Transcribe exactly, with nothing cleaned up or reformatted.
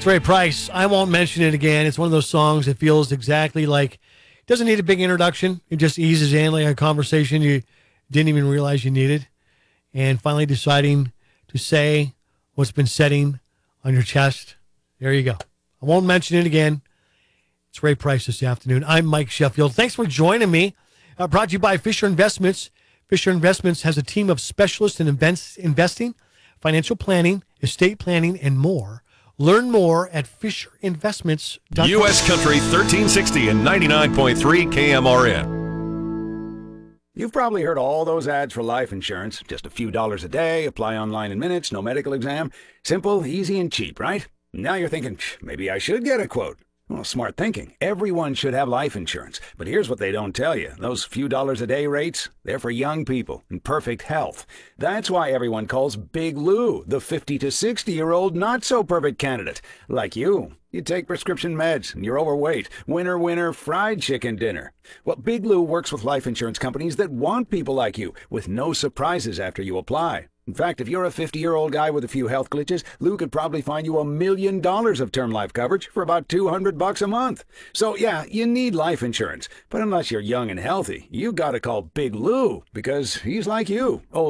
Ray Price. I won't mention it again. It's one of those songs that feels exactly like, it doesn't need a big introduction. It just eases in like a conversation you didn't even realize you needed. And finally deciding to say what's been setting on your chest. There you go. I won't mention it again. It's Ray Price this afternoon. I'm Mike Sheffield. Thanks for joining me. Uh, brought to you by Fisher Investments. Fisher Investments has a team of specialists in invents, investing, financial planning, estate planning, and more. Learn more at fisher investments dot com. U S Country thirteen sixty and ninety-nine point three K M R N. You've probably heard all those ads for life insurance. Just a few dollars a day, apply online in minutes, no medical exam. Simple, easy, and cheap, right? Now you're thinking, maybe I should get a quote. Well, smart thinking. Everyone should have life insurance. But here's what they don't tell you. Those few dollars a day rates, they're for young people in perfect health. That's why everyone calls Big Lou the fifty to sixty-year-old not-so-perfect candidate. Like you. You take prescription meds, and you're overweight. Winner, winner, fried chicken dinner. Well, Big Lou works with life insurance companies that want people like you, with no surprises after you apply. In fact, if you're a fifty-year-old guy with a few health glitches, Lou could probably find you a million dollars of term life coverage for about two hundred bucks a month. So yeah, you need life insurance. But unless you're young and healthy, you gotta call Big Lou, because he's like you. Old